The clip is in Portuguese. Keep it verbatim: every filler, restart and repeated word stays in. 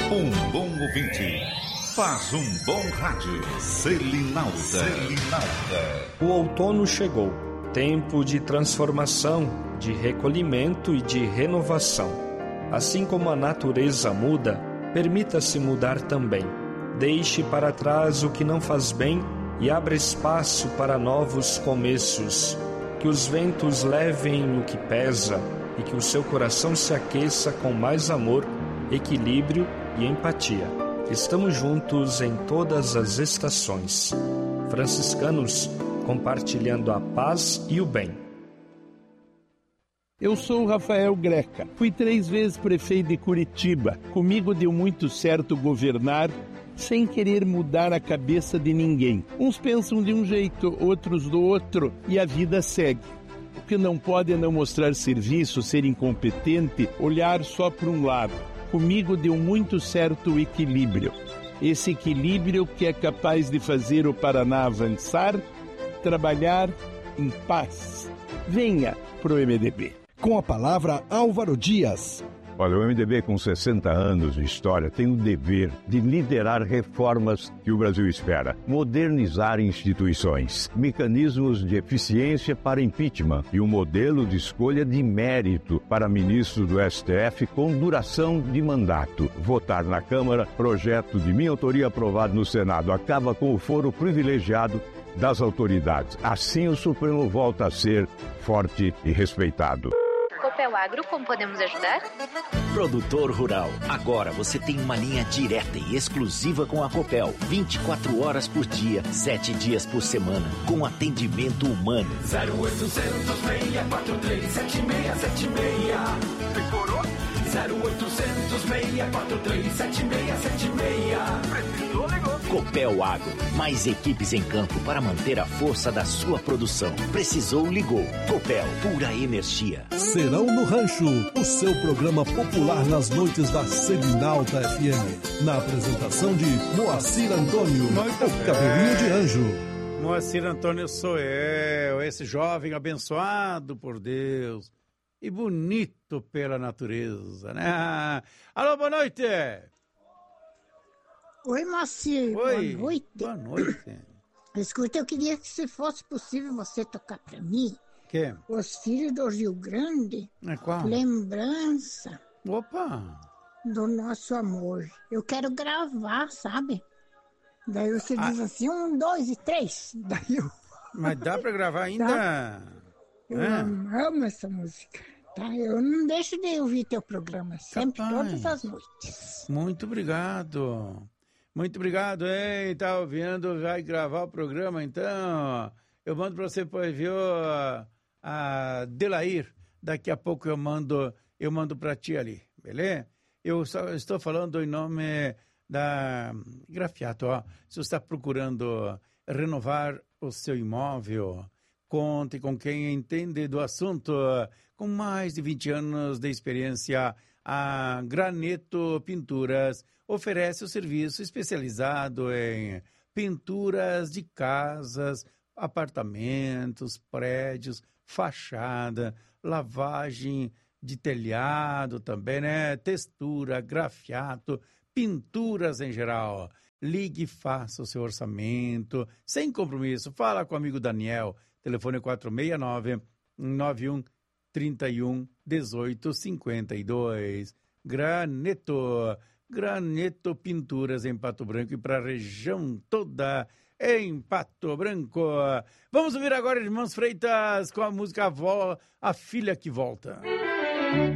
Um bom ouvinte faz um bom rádio. Selinalta. Selinalta. O outono chegou. Tempo de transformação, de recolhimento e de renovação. Assim como a natureza muda, permita-se mudar também. Deixe para trás o que não faz bem e abra espaço para novos começos. Que os ventos levem o que pesa e que o seu coração se aqueça com mais amor, equilíbrio e empatia. Estamos juntos em todas as estações. Franciscanos, compartilhando a paz e o bem. Eu sou o Rafael Greca. Fui três vezes prefeito de Curitiba. Comigo deu muito certo governar sem querer mudar a cabeça de ninguém. Uns pensam de um jeito, outros do outro, e a vida segue. O que não pode é não mostrar serviço, ser incompetente, olhar só para um lado. Comigo deu muito certo o equilíbrio. Esse equilíbrio que é capaz de fazer o Paraná avançar, trabalhar em paz. Venha pro M D B. Com a palavra, Álvaro Dias. Olha, o M D B com sessenta anos de história tem o dever de liderar reformas que o Brasil espera, modernizar instituições, mecanismos de eficiência para impeachment e um modelo de escolha de mérito para ministro do S T F com duração de mandato. Votar na Câmara, projeto de minha autoria aprovado no Senado, acaba com o foro privilegiado das autoridades. Assim o Supremo volta a ser forte e respeitado. Copel Agro, como podemos ajudar? Produtor rural, agora você tem uma linha direta e exclusiva com a Copel, vinte e quatro horas por dia, sete dias por semana, com atendimento humano. zero oitocentos, seis quatro três, sete seis sete seis. Decorou? zero oitocentos, seis quatro três, sete seis sete seis. Precisou, ligou. Copel Agro, mais equipes em campo para manter a força da sua produção. Precisou, ligou. Copel, pura energia. Serão no Rancho, o seu programa popular nas noites da Selinalta F M. Na apresentação de Moacir Antônio, o cabelinho de anjo. Moacir Antônio sou eu, esse jovem abençoado por Deus e bonito pela natureza, né? Alô, boa noite! Oi, Moacir. Oi. Boa noite. Boa noite. Escuta, eu queria que, se fosse possível, você tocar pra mim Que? Os Filhos do Rio Grande. É qual? Lembrança. Opa! Do nosso amor. Eu quero gravar, sabe? Daí você Ah. diz assim, um, dois e três. Daí eu... Mas dá pra gravar ainda? Eu É. amo essa música. Tá? Eu não deixo de ouvir teu programa, sempre, Capaz. todas as noites. Muito obrigado. Muito obrigado, hein? Tá ouvindo? Vai gravar o programa, então. Eu mando pra você, pois, viu? A Delair. Daqui a pouco eu mando, eu mando pra ti ali, beleza? Eu só estou falando em nome da Grafiato, ó. Se você está procurando renovar o seu imóvel, conte com quem entende do assunto. Com mais de vinte anos de experiência, a Graneto Pinturas oferece o serviço especializado em pinturas de casas, apartamentos, prédios, fachada, lavagem de telhado também, né? Textura, grafiato, pinturas em geral. Ligue e faça o seu orçamento, sem compromisso. Fala com o amigo Daniel, telefone quatro seis nove, nove um três um, um oito cinco dois. Graneto, Graneto Pinturas em Pato Branco e para a região toda em Pato Branco. Vamos ouvir agora Irmãos Freitas com a música Avó, A Filha que Volta.